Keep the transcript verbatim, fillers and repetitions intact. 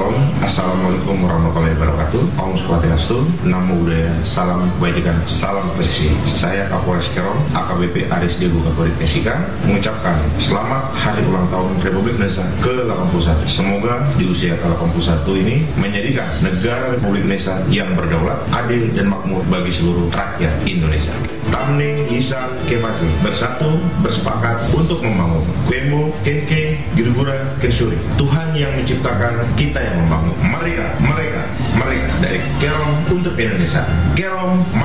Salam, Assalamualaikum warahmatullahi wabarakatuh. Om Swastiastu, Namo Buddhaya, Salam Kebajikan, Salam Presisi. Saya Kapolres Kerom, A K B P Aris Debu Kapolri Kesika, mengucapkan selamat hari ulang tahun Republik Indonesia ke delapan puluh satu. Semoga di usia ke delapan puluh satu ini menjadikan negara Republik Indonesia yang berdaulat, adil dan makmur bagi seluruh rakyat Indonesia. Tamne Isan Kefasi, bersatu bersepakat untuk membangun. Kwemo Kenke Girgura Kesuri. Tuhan yang menciptakan, kita yang membangun. Mereka, mereka, mereka dari Kerom untuk Indonesia. Kerom